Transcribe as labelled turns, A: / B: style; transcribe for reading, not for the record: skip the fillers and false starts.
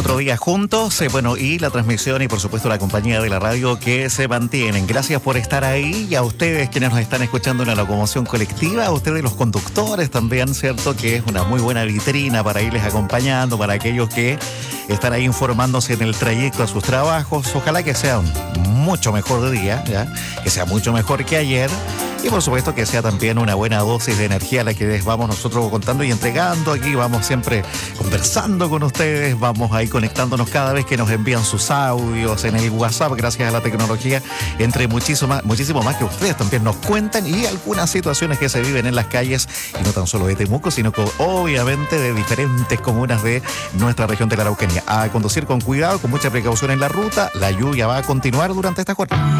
A: otro día juntos, y la transmisión y por supuesto la compañía de la radio que se mantienen. Gracias por estar ahí y a ustedes quienes nos están escuchando en la locomoción colectiva, a ustedes los conductores también, ¿cierto? Que es una muy buena vitrina para irles acompañando, para aquellos que están ahí informándose en el trayecto a sus trabajos. Ojalá que sea un mucho mejor día, ¿ya? Que sea mucho mejor que ayer. Y por supuesto que sea también una buena dosis de energía la que les vamos nosotros contando y entregando. Aquí vamos siempre conversando con ustedes, vamos ahí conectándonos cada vez que nos envían sus audios en el WhatsApp, gracias a la tecnología, entre muchísimo más que ustedes también nos cuentan y algunas situaciones que se viven en las calles, y no tan solo de Temuco, sino que obviamente de diferentes comunas de nuestra región de la Araucanía. A conducir con cuidado, con mucha precaución en la ruta, la lluvia va a continuar durante esta jornada.